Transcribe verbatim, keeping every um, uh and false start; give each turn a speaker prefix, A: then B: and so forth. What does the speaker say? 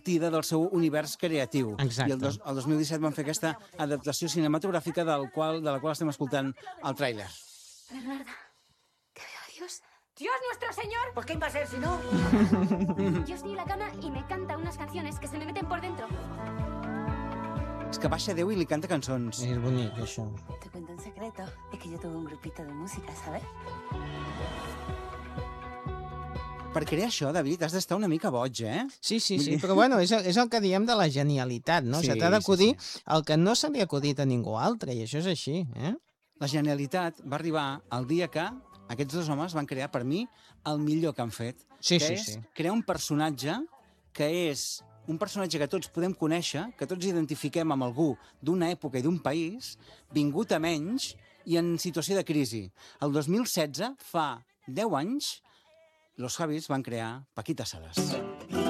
A: sortida del seu univers creatiu.
B: Exacte.
A: I el, dos, el dos mil disset van fer aquesta adaptació cinematogràfica del qual, de la qual estem escoltant el tràiler.
C: Bernarda, que veo a Dios. ¡Dios nuestro Señor!
D: ¿Por qué va a ser si no?
C: Yo estoy en la cama y me canta unas canciones que se me meten por dentro.
A: És que baixa Déu i li canta cançons.
B: És bonic, això.
D: Te cuento un secreto. Es que yo tuve un grupito de música, ¿sabes?
A: Per crear això, David, has d'estar una mica boig, eh?
B: Sí, sí, sí, però bueno, és el, és el que diem de la genialitat, no?
A: Sí,
B: o sigui, t'ha d'acudir
A: sí, sí.
B: el que no se li ha acudit a ningú altre, i això és així, eh?
A: La genialitat va arribar el dia que aquests dos homes van crear, per mi, el millor que han fet.
B: Sí,
A: que
B: sí,
A: és
B: sí.
A: crear un personatge que és un personatge que tots podem conèixer, que tots identifiquem amb algú d'una època i d'un país, vingut a menys i en situació de crisi. El dos mil setze, fa deu anys, los Javis van crear Paquita Salas.